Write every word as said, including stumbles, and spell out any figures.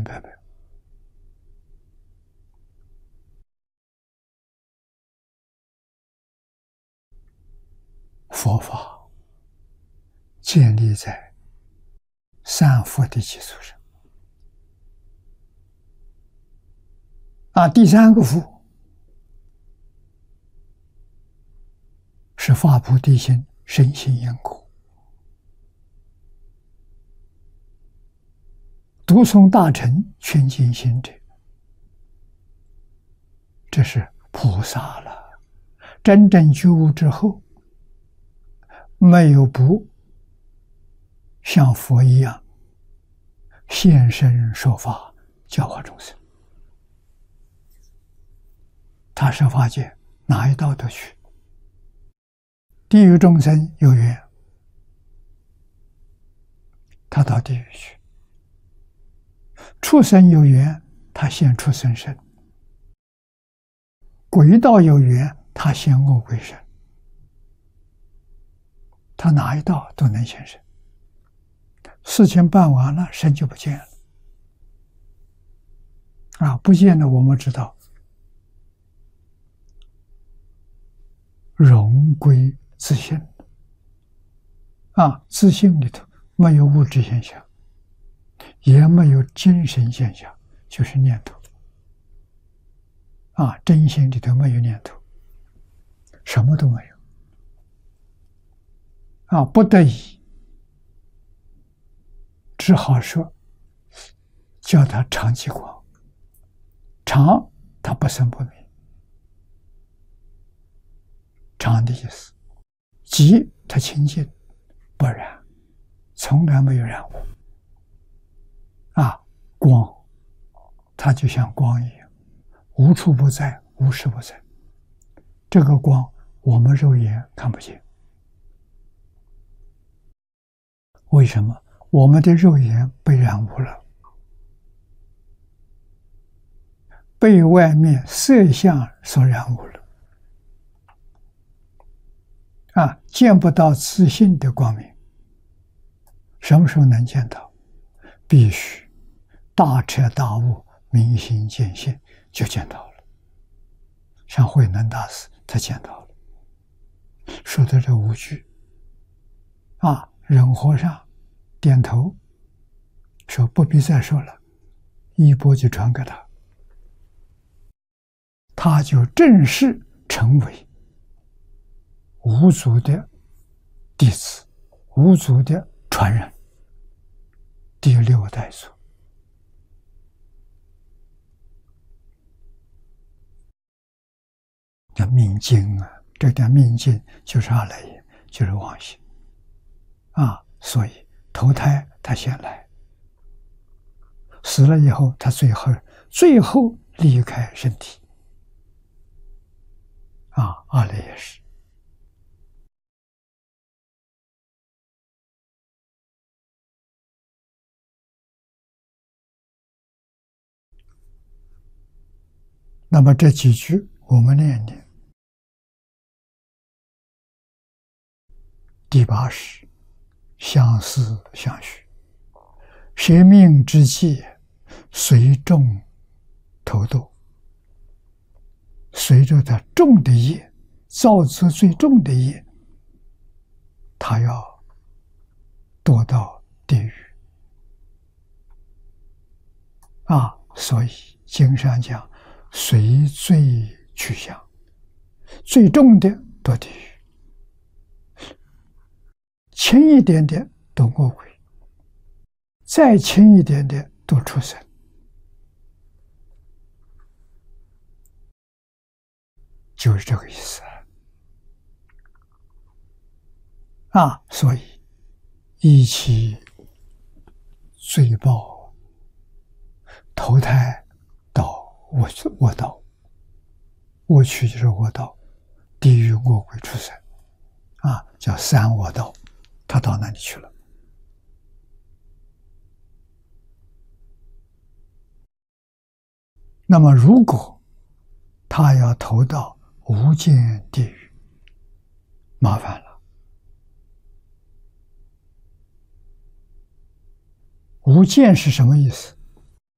白没有？佛法建立在三福的基础上。啊，第三个福是发菩提心，深信因果。读诵大乘，劝进行者，这是菩萨了。真正觉悟之后，没有不像佛一样现身说法，教化众生。他是法界哪一道都去。地狱众生有缘，他到地狱去；畜生有缘，他现畜生身；鬼道有缘，他现恶鬼身。他哪一道都能现身。事情办完了，身就不见了。啊，不见了，我们知道，荣归自性。啊，自性里头没有物质现象，也没有精神现象，就是念头。啊，真心里头没有念头，什么都没有。啊，不得已，只好说叫他常寂光。常，他不生不灭。常的意思，寂，他清净不染，从来没有染污。啊，光，它就像光一样，无处不在，无时不在。这个光，我们肉眼看不见。为什么？我们的肉眼被染污了，被外面色相所染污了。啊，见不到自性的光明。什么时候能见到？必须大彻大悟，明心见性，就见到了。像慧能大师，他见到了，说的这五句。啊，忍和尚点头，说不必再说了，衣钵就传给他，他就正式成为五祖的弟子，五祖的传人，第六代祖。叫命经啊，这叫命经，就是阿赖耶，就是妄心啊。所以投胎他先来，死了以后他最后最后离开身体啊，阿赖耶识。那么这几句我们念念。第八识，相思相许，舍命之际，随众投堕。随着他重的业，造作最重的业，他要堕到地狱啊！所以经上讲，随罪去向，最重的堕地狱。轻一点点堕恶鬼，再轻一点点堕畜生，就是这个意思啊！所以一起罪报，投胎到恶恶道，恶趣就是恶道，地狱恶鬼畜生啊，叫三恶道。他到哪里去了？那么，如果他要投到无间地狱，麻烦了。无间是什么意思？